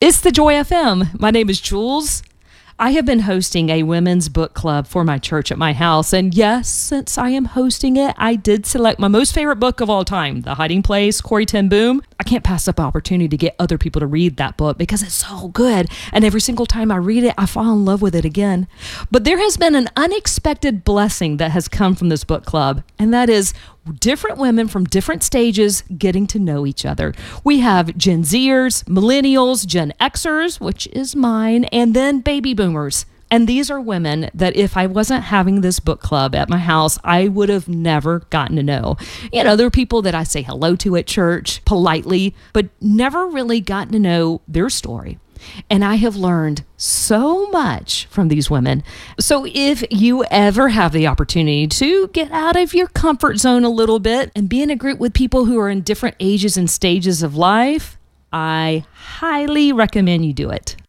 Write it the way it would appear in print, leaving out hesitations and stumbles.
It's the Joy FM. My name is Jules. I have been hosting a women's book club for my church at my house. And yes, since I am hosting it, I did select my most favorite book of all time, The Hiding Place, Corrie ten Boom. I can't pass up the opportunity to get other people to read that book because it's so good. And every single time I read it, I fall in love with it again. But there has been an unexpected blessing that has come from this book club, and that is different women from different stages getting to know each other. We have Gen Zers, millennials, Gen Xers, which is mine, and then baby boomers. And these are women that if I wasn't having this book club at my house, I would have never gotten to know. You know, there are people that I say hello to at church politely, but never really gotten to know their story. And I have learned so much from these women. So if you ever have the opportunity to get out of your comfort zone a little bit and be in a group with people who are in different ages and stages of life, I highly recommend you do it.